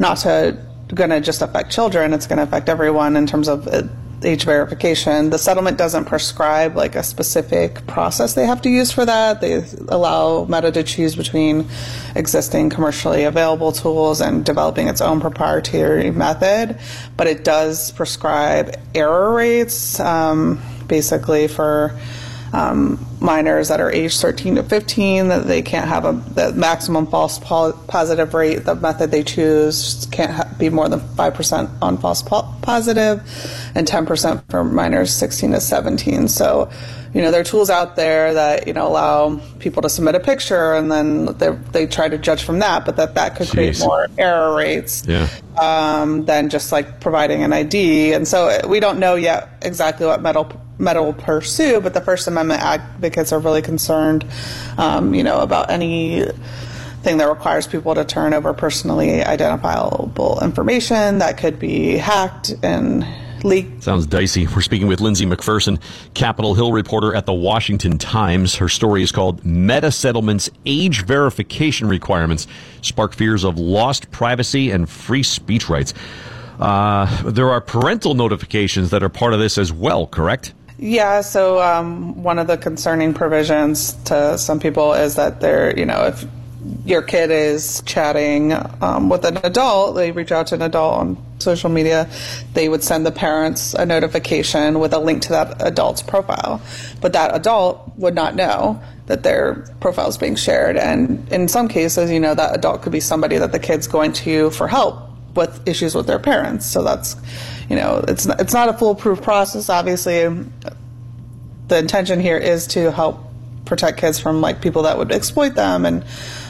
not going to just affect children. It's going to affect everyone in terms of age verification. The settlement doesn't prescribe like a specific process they have to use for that. They allow Meta to choose between existing commercially available tools and developing its own proprietary method, but it does prescribe error rates, basically for minors that are age 13 to 15, that they can't have the maximum false positive rate. The method they choose can't be more than 5% on false positive and 10% for minors 16 to 17. So, there are tools out there that, allow people to submit a picture and then they try to judge from that, but that could create more error rates than just like providing an ID. And so we don't know yet exactly what Meta will pursue, but the First Amendment advocates are really concerned, about anything that requires people to turn over personally identifiable information that could be hacked and leaked. Sounds dicey. We're speaking with Lindsay McPherson, Capitol Hill reporter at the Washington Times. Her story is called Meta Settlement's Age Verification Requirements Spark Fears of Lost Privacy and Free Speech Rights. There are parental notifications that are part of this as well, correct? Yeah, so one of the concerning provisions to some people is that if your kid is chatting with an adult, they reach out to an adult on social media, they would send the parents a notification with a link to that adult's profile. But that adult would not know that their profile is being shared. And in some cases, that adult could be somebody that the kid's going to for help with issues with their parents. So that's, it's not a foolproof process. Obviously, the intention here is to help protect kids from like people that would exploit them and,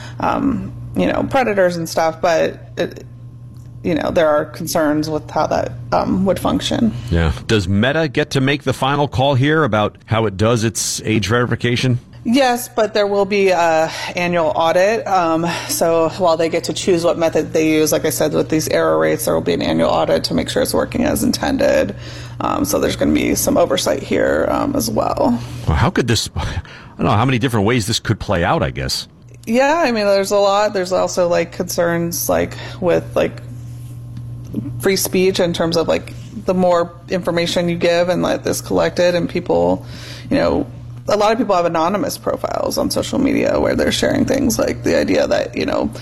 predators and stuff. But, there are concerns with how that would function. Yeah. Does Meta get to make the final call here about how it does its age verification? Yes, but there will be an annual audit. So while they get to choose what method they use, like I said, with these error rates, there will be an annual audit to make sure it's working as intended. So there's going to be some oversight here as well. Well, how could this, I don't know how many different ways this could play out, I guess. Yeah, I mean, there's a lot. There's also like concerns like with like free speech in terms of like the more information you give and like this collected and people, a lot of people have anonymous profiles on social media where they're sharing things like the idea that,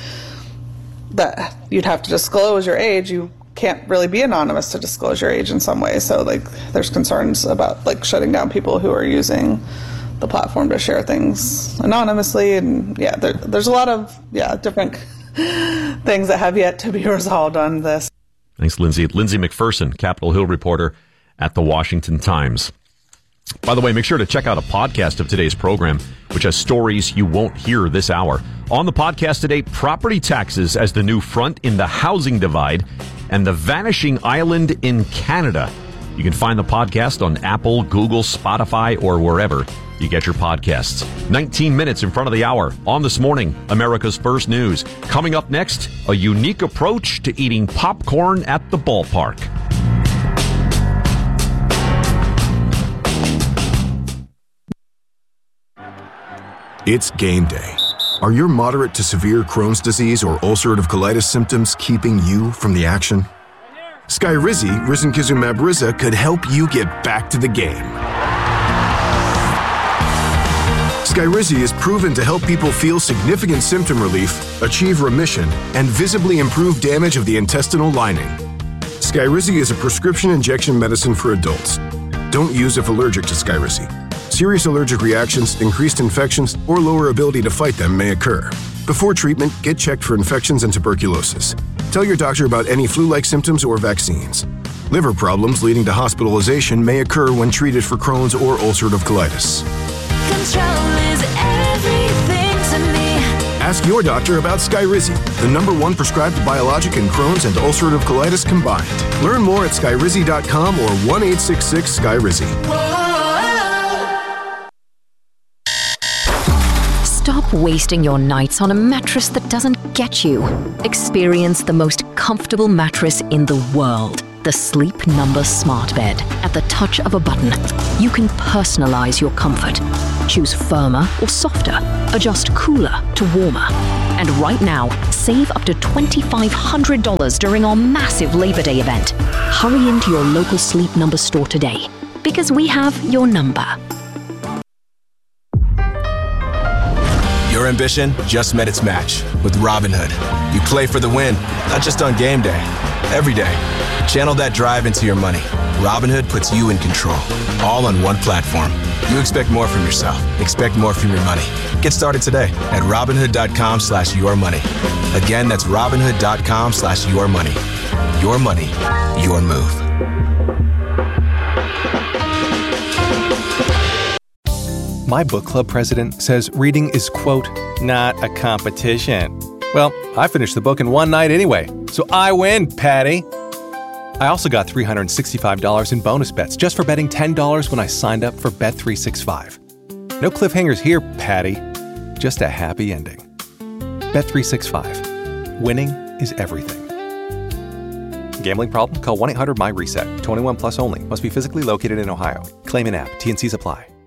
that you'd have to disclose your age. You can't really be anonymous to disclose your age in some way. So like there's concerns about like shutting down people who are using the platform to share things anonymously. And there's a lot of, different things that have yet to be resolved on this. Thanks, Lindsay. Lindsay McPherson, Capitol Hill reporter at the Washington Times. By the way, make sure to check out a podcast of today's program, which has stories you won't hear this hour. On the podcast today, property taxes as the new front in the housing divide and the vanishing island in Canada. You can find the podcast on Apple, Google, Spotify, or wherever you get your podcasts. 19 minutes in front of the hour on This Morning, America's First News. Coming up next, a unique approach to eating popcorn at the ballpark. It's game day. Are your moderate to severe Crohn's disease or ulcerative colitis symptoms keeping you from the action? Skyrizi, risankizumab Riza, could help you get back to the game. Skyrizi is proven to help people feel significant symptom relief, achieve remission, and visibly improve damage of the intestinal lining. Skyrizi is a prescription injection medicine for adults. Don't use if allergic to Skyrizi. Serious allergic reactions, increased infections, or lower ability to fight them may occur. Before treatment, get checked for infections and tuberculosis. Tell your doctor about any flu-like symptoms or vaccines. Liver problems leading to hospitalization may occur when treated for Crohn's or ulcerative colitis. Control is everything to me. Ask your doctor about Skyrizi, the #1 prescribed biologic in Crohn's and ulcerative colitis combined. Learn more at skyrizi.com or 1-866-SKYRIZI. Stop wasting your nights on a mattress that doesn't get you. Experience the most comfortable mattress in the world. The Sleep Number Smart Bed. At the touch of a button, you can personalize your comfort. Choose firmer or softer. Adjust cooler to warmer. And right now, save up to $2,500 during our massive Labor Day event. Hurry into your local Sleep Number store today, because we have your number. Your ambition just met its match with Robinhood. You play for the win, not just on game day, every day. Channel that drive into your money. Robinhood puts you in control, all on one platform. You expect more from yourself. Expect more from your money. Get started today at Robinhood.com/yourmoney. Again, that's Robinhood.com/yourmoney. Your money, your move. My book club president says reading is, quote, not a competition. Well, I finished the book in one night anyway, so I win, Patty. I also got $365 in bonus bets just for betting $10 when I signed up for Bet365. No cliffhangers here, Patty. Just a happy ending. Bet365. Winning is everything. Gambling problem? Call 1-800-MY-RESET. 21 plus only. Must be physically located in Ohio. Claim in app. T&Cs apply.